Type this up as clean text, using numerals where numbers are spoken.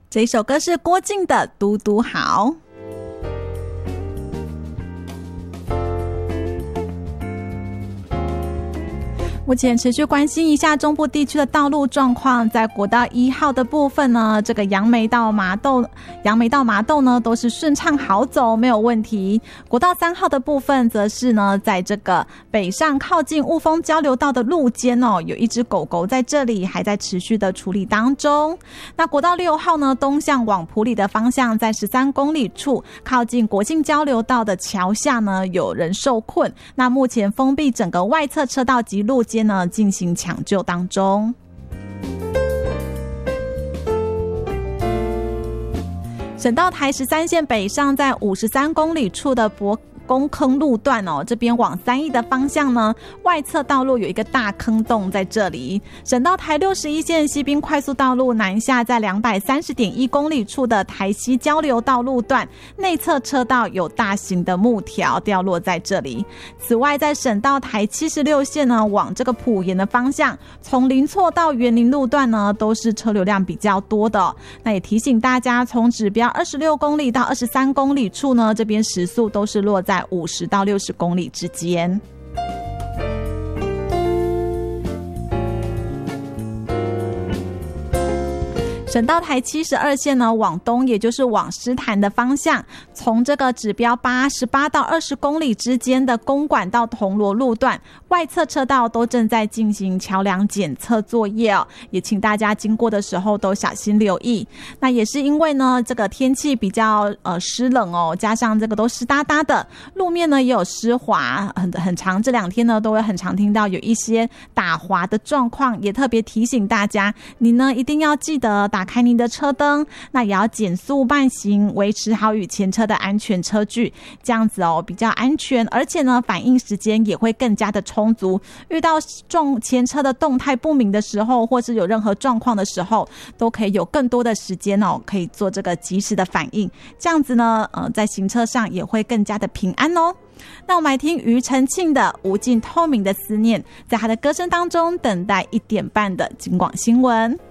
这一首歌是郭靖的《嘟嘟好》。目前持续关心一下中部地区的道路状况，在国道1号的部分呢，这个杨梅到麻豆呢都是顺畅好走，没有问题。国道3号的部分则是呢，在这个北上靠近雾峰交流道的路肩哦，有一只狗狗在这里还在持续的处理当中。那国道6号呢，东向往埔里的方向，在13公里处靠近国境交流道的桥下呢，有人受困，那目前封闭整个外侧车道及路肩呢进行抢救当中。省道台13线北上，在53公里处的公坑路段哦，这边往3义的方向呢，外侧道路有一个大坑洞在这里。省道台61线西滨快速道路南下，在230.1公里处的台西交流道路段内侧车道有大型的木条掉落在这里。此外，在省道台76线呢，往这个埔盐的方向，从林错到园林路段呢，都是车流量比较多的。那也提醒大家，从指标26公里到23公里处呢，这边时速都是落在50到60公里之间。省道台72线呢，往东也就是往狮潭的方向，从这个指标18到20公里之间的公馆到铜锣路段外侧车道都正在进行桥梁检测作业哦，也请大家经过的时候都小心留意。那也是因为呢，这个天气比较湿冷哦，加上这个都湿哒哒的，路面呢也有湿滑，很长，这2天呢都会很常听到有一些打滑的状况，也特别提醒大家，你呢一定要记得打开您的车灯，那也要减速慢行，维持好与前车的安全车距，这样子哦比较安全，而且呢反应时间也会更加的充足。遇到前车的动态不明的时候，或是有任何状况的时候，都可以有更多的时间哦，可以做这个及时的反应，这样子呢在行车上也会更加的平安哦。那我们来听庾澄庆的《无尽透明的思念》，在他的歌声当中等待1点半的警广新闻。